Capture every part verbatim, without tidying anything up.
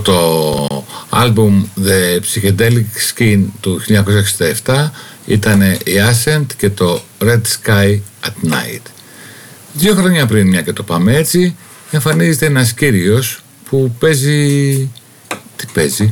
το άλμπουμ The Psychedelic Skin του χίλια εννιακόσια εξήντα επτά ήταν η Ascent και το Red Sky at Night. Δύο χρόνια πριν, μια και το πάμε έτσι, εμφανίζεται ένας κύριος που παίζει... Τι παίζει?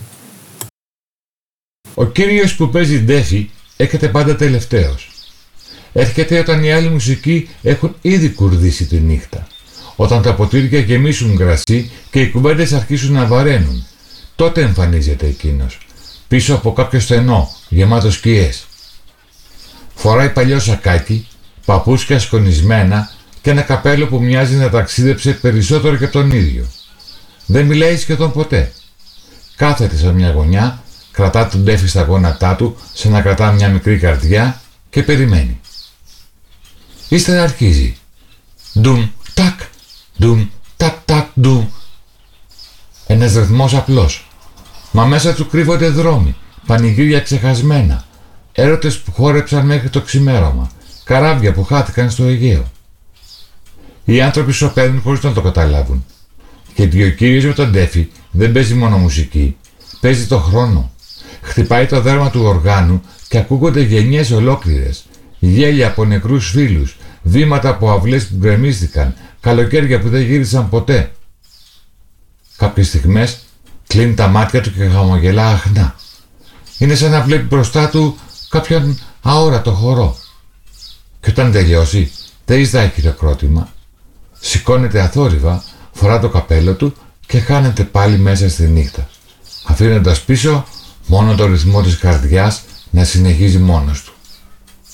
Ο κύριος που παίζει ντέφι έρχεται πάντα τελευταίος. Έρχεται όταν οι άλλοι μουσικοί έχουν ήδη κουρδίσει τη νύχτα. Όταν τα ποτήρια γεμίσουν κρασί και οι κουβέντες αρχίσουν να βαραίνουν. Τότε εμφανίζεται εκείνος, πίσω από κάποιο στενό, γεμάτο σκιές. Φοράει παλιό σακάκι, παπούτσια σκονισμένα και ένα καπέλο που μοιάζει να ταξίδεψε περισσότερο και από τον ίδιο. Δεν μιλάει σχεδόν ποτέ. Κάθεται σε μια γωνιά, κρατά τον ντέφι στα γόνατά του σαν να κρατά μια μικρή καρδιά και περιμένει. Ύστερα αρχίζει. Ντουμ τακ, ντουμ τακ τακ ντουμ. Ένας ρυθμός απλός. Μα μέσα του κρύβονται δρόμοι, πανηγύρια ξεχασμένα, έρωτες που χόρεψαν μέχρι το ξημέρωμα, καράβια που χάθηκαν στο Αιγαίο. Οι άνθρωποι σωπαίνουν χωρίς να το καταλάβουν. Γιατί ο κύριος με τον ντέφι δεν παίζει μόνο μουσική, παίζει το χρόνο. Χτυπάει το δέρμα του οργάνου και ακούγονται γενιές ολόκληρες, γέλια από νεκρούς φίλους, βήματα από αυλές που γκρεμίστηκαν, καλοκαίρια που δεν γύρισαν ποτέ. Κάποιες στιγμές κλείνει τα μάτια του και χαμογελά αχνά. Είναι σαν να βλέπει μπροστά του κάποιον αόρατο χορό. Και όταν τελειώσει, δεν ζητάει χειροκρότημα. Σηκώνεται αθόρυβα, φορά το καπέλο του και χάνεται πάλι μέσα στη νύχτα, αφήνοντας πίσω μόνο το ρυθμό της καρδιάς να συνεχίζει μόνος του.